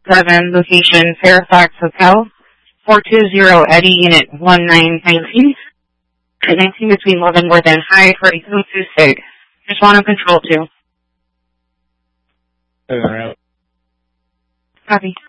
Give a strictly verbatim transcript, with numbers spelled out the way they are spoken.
seven, location Fairfax Hotel, four two zero Eddie, Unit one nine nineteen, nineteen between Leavenworth and High for two two six. Just want to control two. All right. Copy.